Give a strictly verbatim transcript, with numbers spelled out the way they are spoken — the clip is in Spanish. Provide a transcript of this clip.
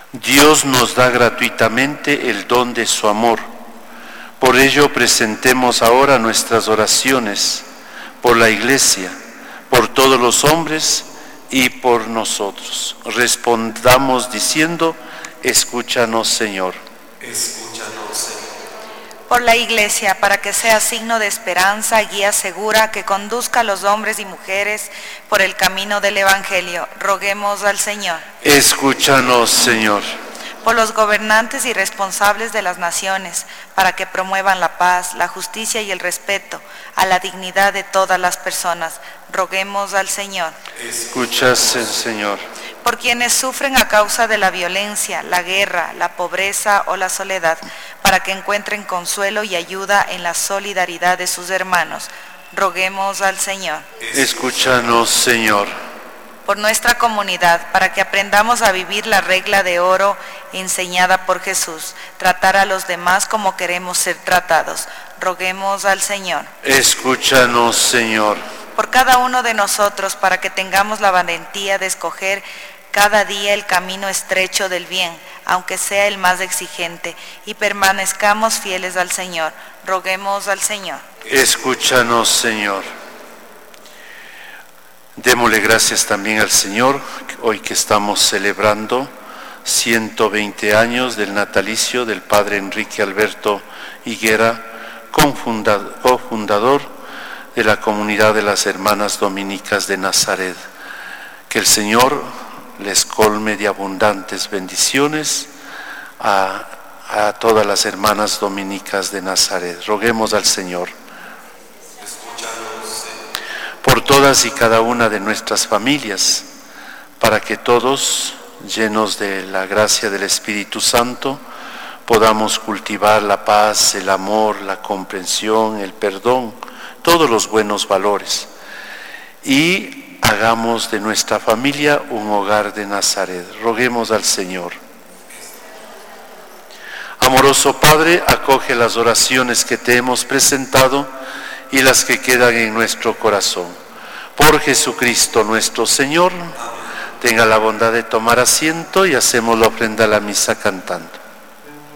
Dios nos da gratuitamente el don de su amor. Por ello presentemos ahora nuestras oraciones por la Iglesia, por todos los hombres y por nosotros. Respondamos diciendo: escúchanos, Señor. Escúchanos, Señor. Por la Iglesia, para que sea signo de esperanza, guía segura, que conduzca a los hombres y mujeres por el camino del Evangelio, roguemos al Señor. Escúchanos, Señor. Por los gobernantes y responsables de las naciones, para que promuevan la paz, la justicia y el respeto a la dignidad de todas las personas, roguemos al Señor. Escuchas, Señor. Por quienes sufren a causa de la violencia, la guerra, la pobreza o la soledad, para que encuentren consuelo y ayuda en la solidaridad de sus hermanos, roguemos al Señor. Escúchanos, Señor. Por nuestra comunidad, para que aprendamos a vivir la regla de oro enseñada por Jesús, tratar a los demás como queremos ser tratados, roguemos al Señor. Escúchanos, Señor. Por cada uno de nosotros, para que tengamos la valentía de escoger cada día el camino estrecho del bien, aunque sea el más exigente, y permanezcamos fieles al Señor, roguemos al Señor. Escúchanos, Señor. Démosle gracias también al Señor, hoy que estamos celebrando ciento veinte años del natalicio del Padre Enrique Alberto Higuera, cofundador de la comunidad de las Hermanas Dominicas de Nazaret. Que el Señor les colme de abundantes bendiciones a, a todas las hermanas dominicas de Nazaret. Roguemos al Señor. Por todas y cada una de nuestras familias, para que todos, llenos de la gracia del Espíritu Santo, podamos cultivar la paz, el amor, la comprensión, el perdón, todos los buenos valores, y hagamos de nuestra familia un hogar de Nazaret. Roguemos al Señor. Amoroso Padre, acoge las oraciones que te hemos presentado y las que quedan en nuestro corazón. Por Jesucristo nuestro Señor, tenga la bondad de tomar asiento y hacemos la ofrenda a la misa cantando.